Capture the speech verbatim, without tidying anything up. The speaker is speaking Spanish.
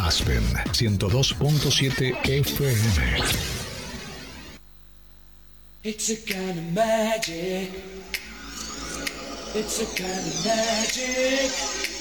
Aspen ciento dos punto siete F M. It's a kind of magic. It's a kind of magic.